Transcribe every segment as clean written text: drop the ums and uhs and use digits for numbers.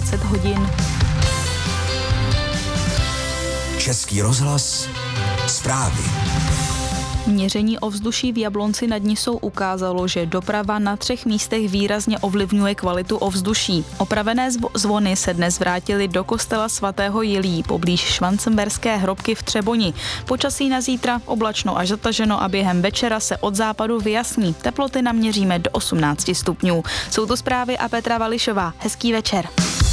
20 hodin. Český rozhlas, zprávy. Měření ovzduší v Jablonci nad Nisou ukázalo, že doprava na 3 místech výrazně ovlivňuje kvalitu ovzduší. Opravené zvony se dnes vrátily do kostela svatého Jiljí poblíž Švancemberské hrobky v Třeboni. Počasí na zítra oblačno až zataženo a během večera se od západu vyjasní. Teploty naměříme do 18 stupňů. Jsou to zprávy a Petra Vališová. Hezký večer.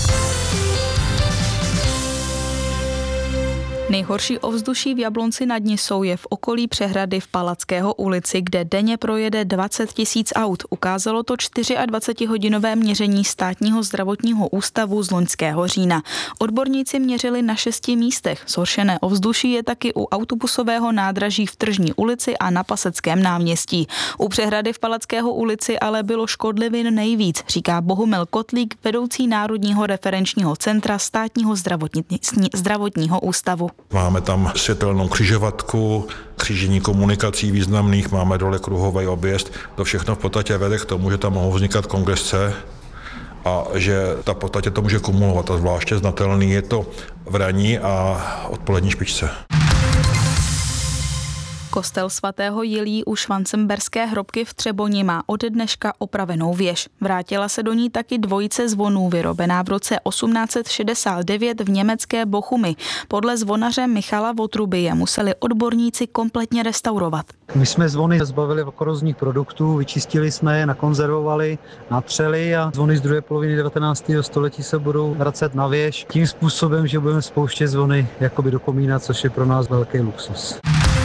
Nejhorší ovzduší v Jablonci nad Nisou je v okolí přehrady v Palackého ulici, kde denně projede 20 000 aut. Ukázalo to 24-hodinové měření Státního zdravotního ústavu z loňského října. Odborníci měřili na 6 místech. Zhoršené ovzduší je taky u autobusového nádraží v Tržní ulici a na Paseckém náměstí. U přehrady v Palackého ulici ale bylo škodlivin nejvíc, říká Bohumil Kotlík, vedoucí Národního referenčního centra Státního zdravotního ústavu. Máme tam světelnou křižovatku, křížení komunikací významných, máme dole kruhový objezd. To všechno v podstatě vede k tomu, že tam mohou vznikat kongesce a že ta v podstatě to může kumulovat. A zvláště znatelný je to v ranní a odpolední špičce. Kostel svatého Jiljí u Švancemberské hrobky v Třeboni má od dneška opravenou věž. Vrátila se do ní taky dvojice zvonů vyrobená v roce 1869 v německé Bochumi. Podle zvonaře Michala Votruby je museli odborníci kompletně restaurovat. My jsme zvony zbavili korozních produktů, vyčistili jsme je, nakonzervovali, natřeli a zvony z druhé poloviny 19. století se budou vracet na věž tím způsobem, že budeme spouštět zvony jakoby do komína, což je pro nás velký luxus.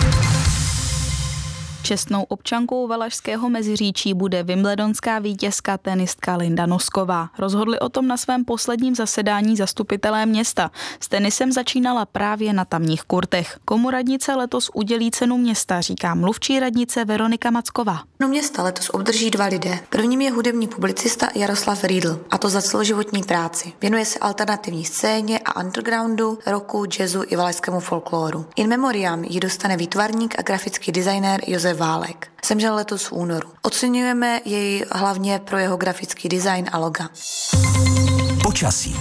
Čestnou občankou Valašského Meziříčí bude wimbledonská vítězka tenistka Linda Nosková. Rozhodli o tom na svém posledním zasedání zastupitelé města. S tenisem začínala právě na tamních kurtech. Komu radnice letos udělí cenu města, říká mluvčí radnice Veronika Macková. Cenu města letos obdrží 2 lidé. Prvním je hudební publicista Jaroslav Riedl, a to za celoživotní práci. Věnuje se alternativní scéně a undergroundu, rocku, jazzu i valašskému folkloru. In memoriam ji dostane výtvarník a grafický designér Josef Válek. Zemřel letos v únoru. Oceňujeme jej hlavně pro jeho grafický design a loga. Počasí.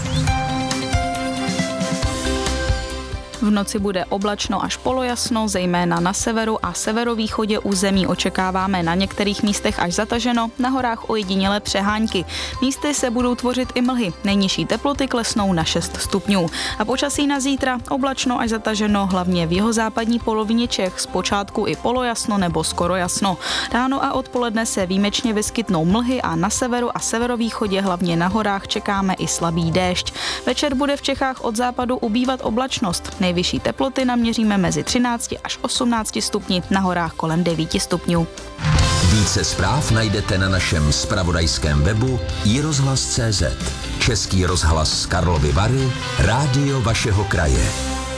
V noci bude oblačno až polojasno, zejména na severu a severovýchodě území očekáváme na některých místech až zataženo, na horách ojedinělé přehánky. Místy se budou tvořit i mlhy. Nejnižší teploty klesnou na 6 stupňů. A počasí na zítra oblačno až zataženo, hlavně v jihozápadní polovině Čech, zpočátku i polojasno nebo skoro jasno. Ráno a odpoledne se výjimečně vyskytnou mlhy a na severu a severovýchodě, hlavně na horách, čekáme i slabý déšť. Večer bude v Čechách od západu ubývat oblačnost. Nejvyšší teploty naměříme mezi 13 až 18 stupni, na horách kolem 9 stupňů. Více zpráv najdete na našem zpravodajském webu iRozhlas.cz. Český rozhlas z Karlovy Vary, rádio vašeho kraje.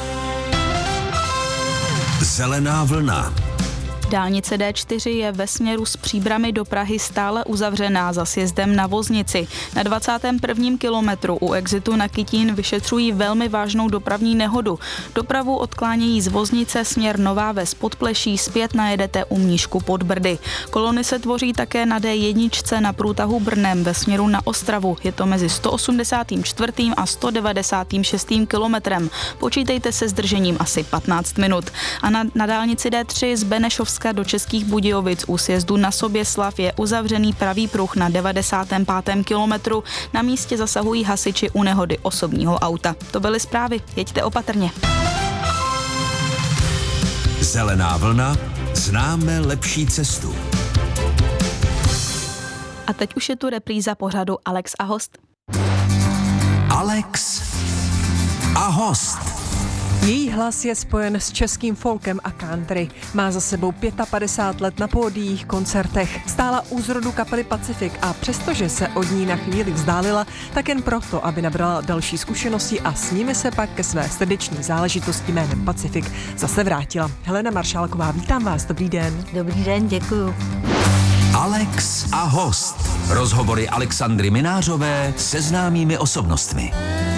Zelená vlna. Dálnice D4 je ve směru z Příbrami do Prahy stále uzavřená za sjezdem na Voznici. Na 21. kilometru u exitu na Kytín vyšetřují velmi vážnou dopravní nehodu. Dopravu odklánějí z Voznice směr Nová Ves Podpleší, zpět najedete u Mníšku pod Brdy. Kolony se tvoří také na D1 na průtahu Brnem ve směru na Ostravu. Je to mezi 184. a 196. kilometrem. Počítejte se zdržením asi 15 minut. A na dálnici D3 z Benešovska do Českých Budějovic u sjezdu na Soběslav je uzavřený pravý pruh na 95. kilometru. Na místě zasahují hasiči u nehody osobního auta. To byly zprávy. Jeďte opatrně. Zelená vlna. Známe lepší cestu. A teď už je tu repríza pořadu Alex a host. Alex a host. Její hlas je spojen s českým folkem a country. Má za sebou 55 let na pódiích, koncertech. Stála u zrodu kapely Pacific a přestože se od ní na chvíli vzdálila, tak jen proto, aby nabrala další zkušenosti a s nimi se pak ke své srdeční záležitosti jménem Pacific zase vrátila. Helena Maršálková, vítám vás, dobrý den. Dobrý den, děkuju. Alex a host. Rozhovory Alexandry Minářové se známými osobnostmi.